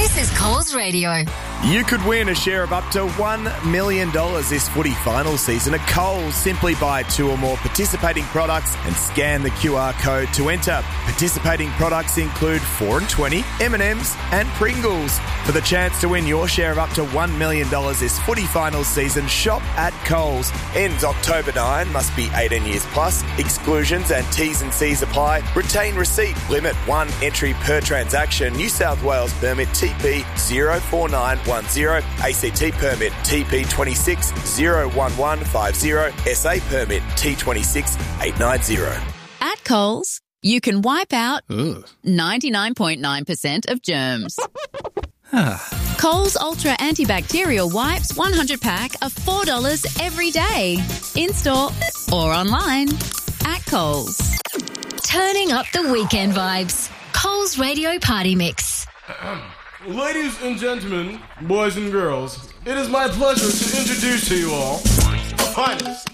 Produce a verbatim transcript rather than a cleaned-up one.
This is Coles Radio. You could win a share of up to one million dollars this footy final season at Coles. Simply buy two or more participating products and scan the Q R code to enter. Participating products include four and twenty, M and M's and Pringles. For the chance to win your share of up to one million dollars this footy final season, shop at Coles. Ends October ninth, must be eighteen years plus. Exclusions and T's and C's apply. Retain receipt. Limit one entry per transaction. New South Wales permit T P zero four nine one zero. A C T permit T P two six zero one one five zero. S A permit T two six eight nine zero. At Coles, you can wipe out ninety-nine point nine percent of germs. Coles Ultra Antibacterial Wipes one hundred pack are four dollars every day. In-store or online at Coles. Turning up the weekend vibes. Coles Radio Party Mix. Ladies and gentlemen, boys and girls, it is my pleasure to introduce to you all the finest,